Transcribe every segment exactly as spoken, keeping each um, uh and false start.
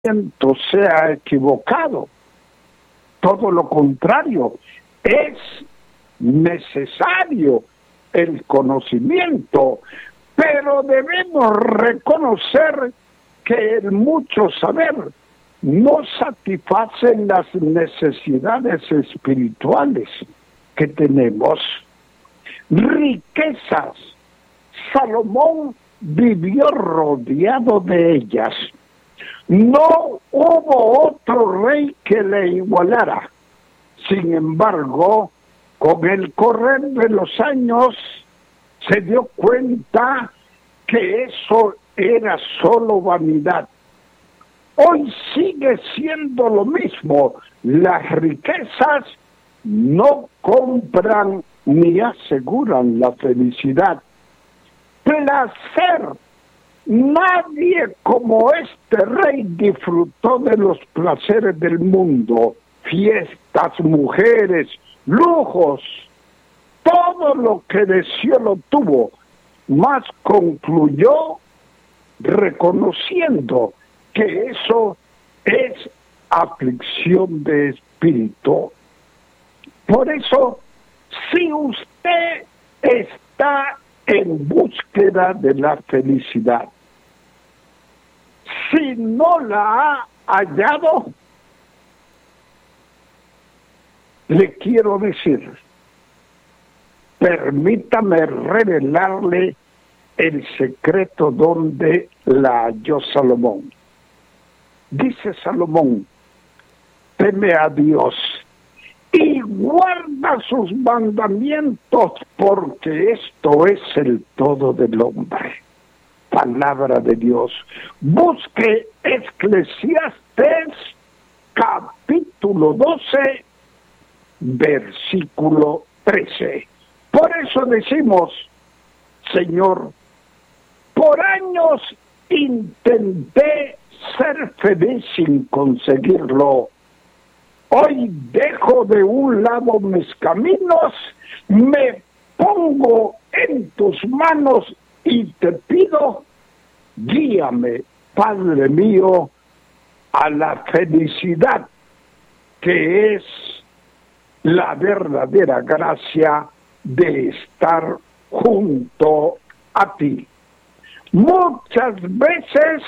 se ha equivocado. Todo lo contrario, es necesario el conocimiento, pero debemos reconocer que el mucho saber no satisface las necesidades espirituales que tenemos. Riquezas. Salomón vivió rodeado de ellas. No hubo otro rey que le igualara. Sin embargo, con el correr de los años, se dio cuenta que eso era solo vanidad. Hoy sigue siendo lo mismo. Las riquezas no compran ni aseguran la felicidad. Placer. Nadie como este rey disfrutó de los placeres del mundo, fiestas, mujeres, lujos, todo lo que deseó lo tuvo, mas concluyó reconociendo que eso es aflicción de espíritu. Por eso, si usted está en búsqueda de la felicidad, si no la ha hallado, le quiero decir, permítame revelarle el secreto donde la halló Salomón. Dice Salomón, teme a Dios y guarda sus mandamientos, porque esto es el todo del hombre. Palabra de Dios. Busque Eclesiastés capítulo doce, versículo trece. Por eso decimos, Señor, por años intenté ser feliz sin conseguirlo. Hoy dejo de un lado mis caminos, me pongo en tus manos y te pido, guíame, Padre mío, a la felicidad que es la verdadera gracia de estar junto a ti. Muchas veces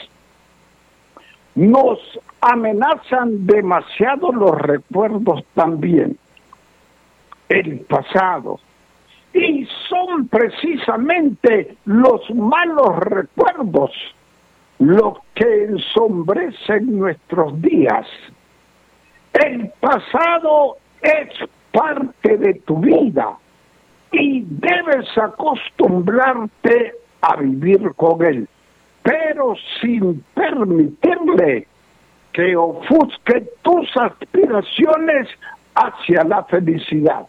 nos amenazan demasiado los recuerdos también, el pasado, y son precisamente los malos recuerdos los que ensombrecen nuestros días. El pasado es parte de tu vida y debes acostumbrarte a vivir con él, pero sin permitirle que ofusque tus aspiraciones hacia la felicidad.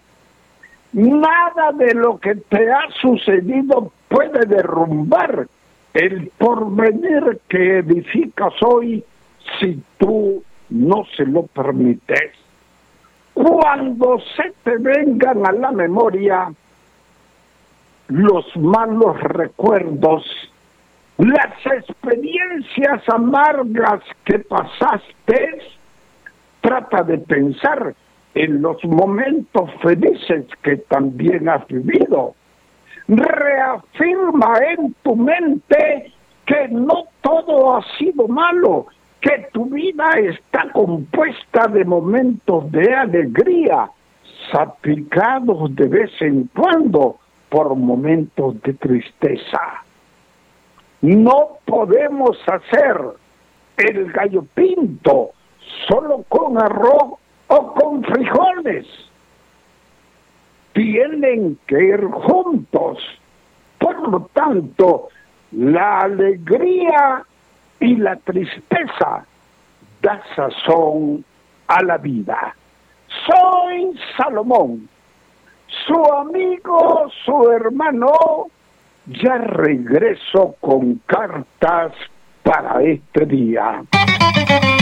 Nada de lo que te ha sucedido puede derrumbar el porvenir que edificas hoy si tú no se lo permites. Cuando se te vengan a la memoria los malos recuerdos, las experiencias amargas que pasaste, trata de pensar en los momentos felices que también has vivido. Reafirma en tu mente que no todo ha sido malo, que tu vida está compuesta de momentos de alegría, salpicados de vez en cuando por momentos de tristeza. No podemos hacer el gallo pinto solo con arroz o con frijoles. Tienen que ir juntos. Por lo tanto, la alegría y la tristeza da sazón a la vida. Soy Salomón, su amigo, su hermano. Ya regreso con cartas para este día.